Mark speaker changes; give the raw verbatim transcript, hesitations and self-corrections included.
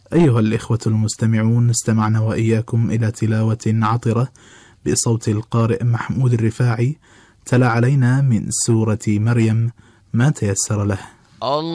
Speaker 1: أيها الإخوة المستمعون، استمعنا وإياكم إلى تلاوة عطرة بصوت القارئ محمود الرفاعي، تلا علينا من سورة مريم ما تيسر له.